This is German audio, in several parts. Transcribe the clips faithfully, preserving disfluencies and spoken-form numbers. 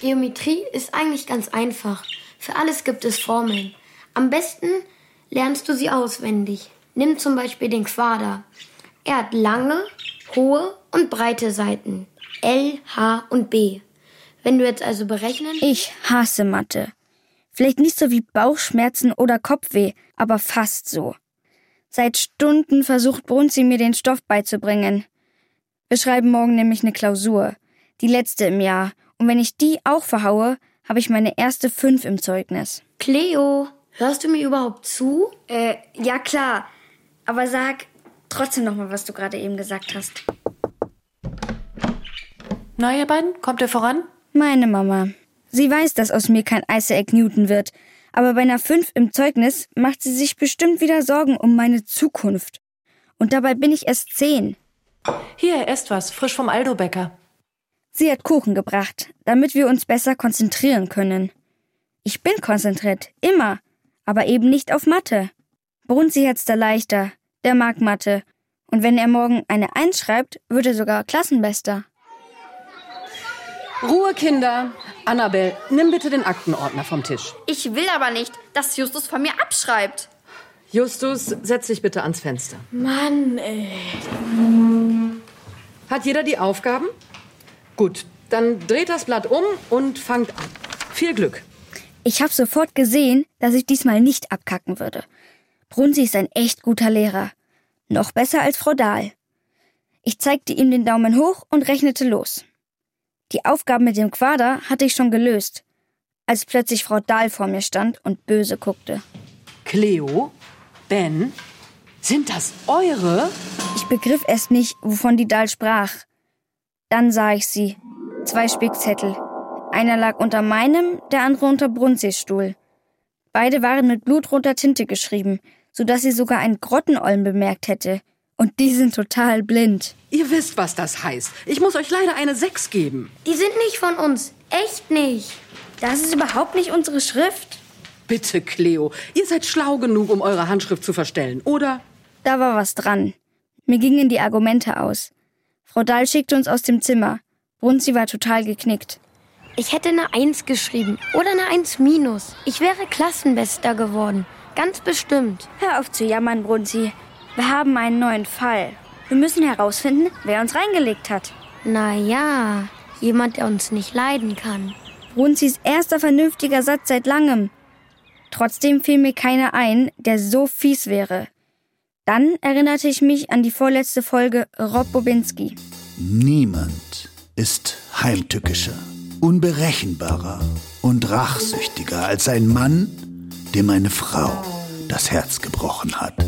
Geometrie ist eigentlich ganz einfach. Für alles gibt es Formeln. Am besten lernst du sie auswendig. Nimm zum Beispiel den Quader. Er hat lange, hohe und breite Seiten. L, H und B. Wenn du jetzt also berechnen... Ich hasse Mathe. Vielleicht nicht so wie Bauchschmerzen oder Kopfweh, aber fast so. Seit Stunden versucht Brunzi mir den Stoff beizubringen. Wir schreiben morgen nämlich eine Klausur, die letzte im Jahr. Und wenn ich die auch verhaue, habe ich meine erste fünf im Zeugnis. Cleo, hörst du mir überhaupt zu? Äh, ja klar. Aber sag trotzdem noch mal, was du gerade eben gesagt hast. Na, ihr beiden, kommt ihr voran? Meine Mama. Sie weiß, dass aus mir kein Isaac Newton wird. Aber bei einer fünf im Zeugnis macht sie sich bestimmt wieder Sorgen um meine Zukunft. Und dabei bin ich erst zehn. Hier, esst was, frisch vom Aldo-Bäcker. Sie hat Kuchen gebracht, damit wir uns besser konzentrieren können. Ich bin konzentriert, immer, aber eben nicht auf Mathe. Brunzi hat's da leichter, der mag Mathe. Und wenn er morgen eine Eins schreibt, wird er sogar Klassenbester. Ruhe, Kinder. Annabel, nimm bitte den Aktenordner vom Tisch. Ich will aber nicht, dass Justus von mir abschreibt. Justus, setz dich bitte ans Fenster. Mann, ey. Hat jeder die Aufgaben? Gut, dann dreht das Blatt um und fangt an. Viel Glück. Ich habe sofort gesehen, dass ich diesmal nicht abkacken würde. Brunzi ist ein echt guter Lehrer. Noch besser als Frau Dahl. Ich zeigte ihm den Daumen hoch und rechnete los. Die Aufgabe mit dem Quader hatte ich schon gelöst, als plötzlich Frau Dahl vor mir stand und böse guckte. Cleo? Ben? Sind das eure? Ich begriff erst nicht, wovon die Dahl sprach. Dann sah ich sie. Zwei Spickzettel. Einer lag unter meinem, der andere unter Brunzis Stuhl. Beide waren mit blutroter Tinte geschrieben, sodass sie sogar einen Grottenolm bemerkt hätte. Und die sind total blind. Ihr wisst, was das heißt. Ich muss euch leider eine sechs geben. Die sind nicht von uns. Echt nicht. Das ist überhaupt nicht unsere Schrift. Bitte, Cleo. Ihr seid schlau genug, um eure Handschrift zu verstellen, oder? Da war was dran. Mir gingen die Argumente aus. Frau Dahl schickte uns aus dem Zimmer. Brunzi war total geknickt. Ich hätte eine Eins geschrieben oder eine Eins minus. Ich wäre Klassenbester geworden. Ganz bestimmt. Hör auf zu jammern, Brunzi. Wir haben einen neuen Fall. Wir müssen herausfinden, wer uns reingelegt hat. Na ja, jemand, der uns nicht leiden kann. Brunzis erster vernünftiger Satz seit langem. Trotzdem fiel mir keiner ein, der so fies wäre. Dann erinnerte ich mich an die vorletzte Folge Rob Bobinski. Niemand ist heimtückischer, unberechenbarer und rachsüchtiger als ein Mann, dem eine Frau das Herz gebrochen hat.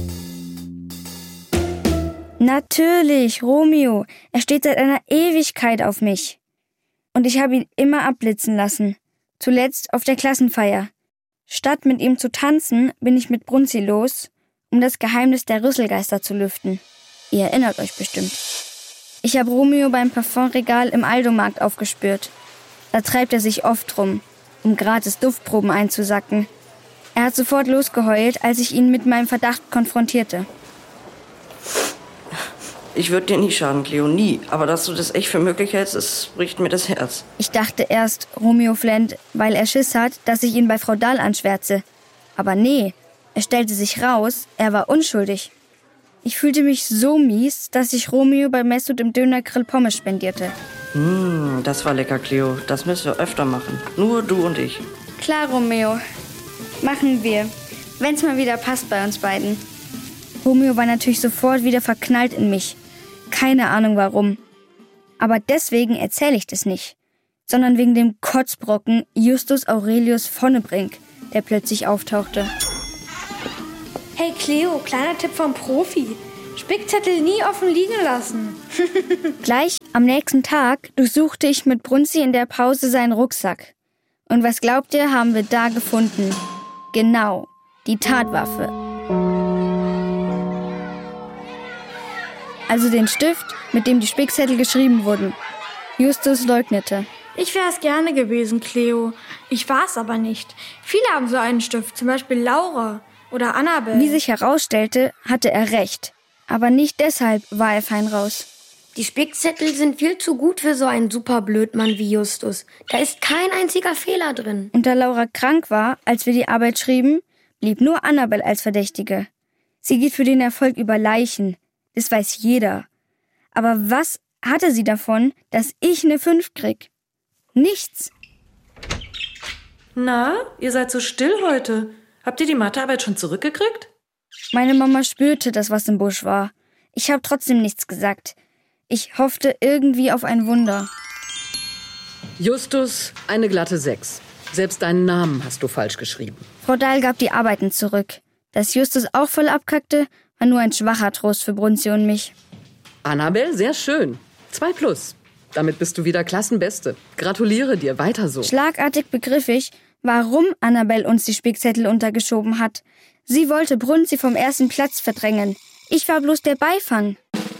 Natürlich, Romeo. Er steht seit einer Ewigkeit auf mich. Und ich habe ihn immer abblitzen lassen. Zuletzt auf der Klassenfeier. Statt mit ihm zu tanzen, bin ich mit Brunzi los, um das Geheimnis der Rüsselgeister zu lüften. Ihr erinnert euch bestimmt. Ich habe Romeo beim Parfumregal im Aldomarkt aufgespürt. Da treibt er sich oft rum, um gratis Duftproben einzusacken. Er hat sofort losgeheult, als ich ihn mit meinem Verdacht konfrontierte. Ich würde dir nie schaden, Cleo, nie. Aber dass du das echt für möglich hältst, das bricht mir das Herz. Ich dachte erst, Romeo flennt, weil er Schiss hat, dass ich ihn bei Frau Dahl anschwärze. Aber nee, es stellte sich raus, er war unschuldig. Ich fühlte mich so mies, dass ich Romeo bei Mesut im Dönergrill Pommes spendierte. Mmh, das war lecker, Cleo. Das müssen wir öfter machen. Nur du und ich. Klar, Romeo. Machen wir. Wenn's mal wieder passt bei uns beiden. Romeo war natürlich sofort wieder verknallt in mich. Keine Ahnung warum. Aber deswegen erzähle ich das nicht. Sondern wegen dem Kotzbrocken Justus Aurelius Vonnebrink, der plötzlich auftauchte. Hey Cleo, kleiner Tipp vom Profi. Spickzettel nie offen liegen lassen. Gleich am nächsten Tag durchsuchte ich mit Brunzi in der Pause seinen Rucksack. Und was glaubt ihr, haben wir da gefunden? Genau, die Tatwaffe. Also den Stift, mit dem die Spickzettel geschrieben wurden. Justus leugnete. Ich wäre es gerne gewesen, Cleo. Ich war es aber nicht. Viele haben so einen Stift, zum Beispiel Laura oder Annabel. Wie sich herausstellte, hatte er recht. Aber nicht deshalb war er fein raus. Die Spickzettel sind viel zu gut für so einen Superblödmann wie Justus. Da ist kein einziger Fehler drin. Und da Laura krank war, als wir die Arbeit schrieben, blieb nur Annabel als Verdächtige. Sie geht für den Erfolg über Leichen. Das weiß jeder. Aber was hatte sie davon, dass ich eine fünf krieg? Nichts. Na, ihr seid so still heute. Habt ihr die Mathearbeit schon zurückgekriegt? Meine Mama spürte, dass was im Busch war. Ich habe trotzdem nichts gesagt. Ich hoffte irgendwie auf ein Wunder. Justus, eine glatte sechs. Selbst deinen Namen hast du falsch geschrieben. Frau Dahl gab die Arbeiten zurück. Dass Justus auch voll abkackte, war nur ein schwacher Trost für Brunzi und mich. Annabel, sehr schön. Zwei plus. Damit bist du wieder Klassenbeste. Gratuliere dir, weiter so. Schlagartig begriff ich, warum Annabel uns die Spickzettel untergeschoben hat. Sie wollte Brunzi vom ersten Platz verdrängen. Ich war bloß der Beifang.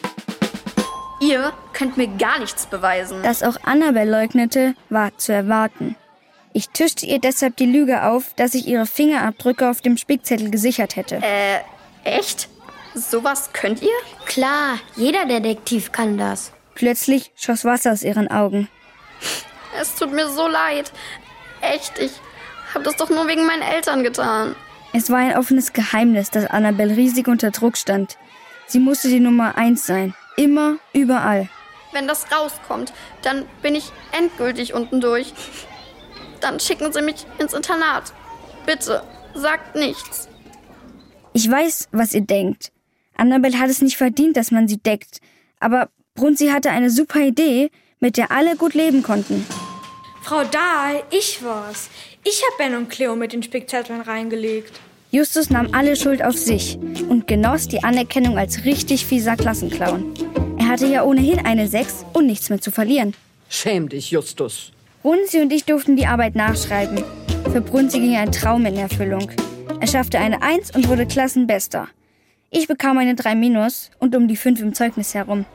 Ihr könnt mir gar nichts beweisen. Dass auch Annabel leugnete, war zu erwarten. Ich tischte ihr deshalb die Lüge auf, dass ich ihre Fingerabdrücke auf dem Spickzettel gesichert hätte. Äh, echt? Sowas könnt ihr? Klar, jeder Detektiv kann das. Plötzlich schoss Wasser aus ihren Augen. Es tut mir so leid. Echt, ich hab das doch nur wegen meinen Eltern getan. Es war ein offenes Geheimnis, dass Annabel riesig unter Druck stand. Sie musste die Nummer eins sein. Immer, überall. Wenn das rauskommt, dann bin ich endgültig unten durch. Dann schicken Sie mich ins Internat. Bitte, sagt nichts. Ich weiß, was ihr denkt. Annabel hat es nicht verdient, dass man sie deckt. Aber Brunzi hatte eine super Idee, mit der alle gut leben konnten. Frau Dahl, ich war's. Ich hab Ben und Cleo mit den Spickzetteln reingelegt. Justus nahm alle Schuld auf sich und genoss die Anerkennung als richtig fieser Klassenclown. Er hatte ja ohnehin eine sechs und nichts mehr zu verlieren. Schäm dich, Justus. Brunzi und ich durften die Arbeit nachschreiben. Für Brunzi ging ein Traum in Erfüllung. Er schaffte eine eins und wurde Klassenbester. Ich bekam eine drei minus und um die fünf im Zeugnis herum.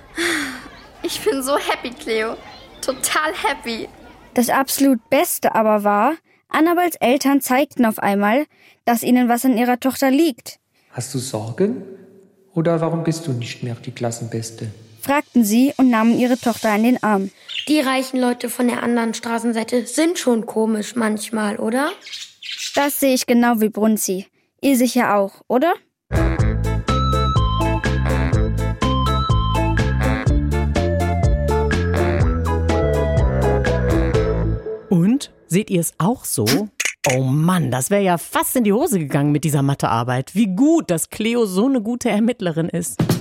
Ich bin so happy, Cleo. Total happy. Das absolut Beste aber war, Annabels Eltern zeigten auf einmal, dass ihnen was an ihrer Tochter liegt. Hast du Sorgen? Oder warum bist du nicht mehr die Klassenbeste? Fragten sie und nahmen ihre Tochter an den Arm. Die reichen Leute von der anderen Straßenseite sind schon komisch manchmal, oder? Das sehe ich genau wie Brunzi. Ihr sicher auch, oder? Und? Seht ihr es auch so? Oh Mann, das wäre ja fast in die Hose gegangen mit dieser Mathearbeit. Wie gut, dass Cleo so eine gute Ermittlerin ist.